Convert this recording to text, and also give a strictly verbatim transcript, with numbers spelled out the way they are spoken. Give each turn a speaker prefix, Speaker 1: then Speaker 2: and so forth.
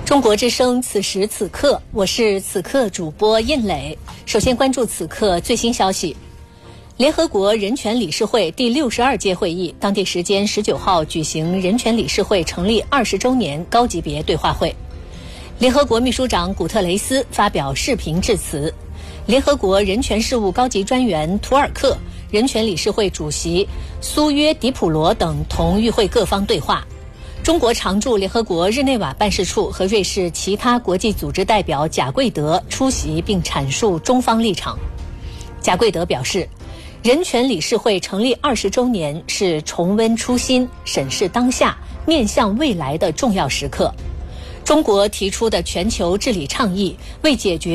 Speaker 1: 中国之声，此时此刻，我是此刻主播印磊。首先关注此刻最新消息。联合国人权理事会第六十二届会议，当地时间十九号举行人权理事会成立二十周年高级别对话会。联合国秘书长古特雷斯发表视频致辞。联合国人权事务高级专员图尔克、人权理事会主席苏约迪普罗等同与会各方对话。中国常驻联合国日内瓦办事处和瑞士其他国际组织代表贾贵德出席并阐述中方立场。贾贵德表示，人权理事会成立二十周年是重温初心、审视当下、面向未来的重要时刻。中国提出的全球治理倡议，为解决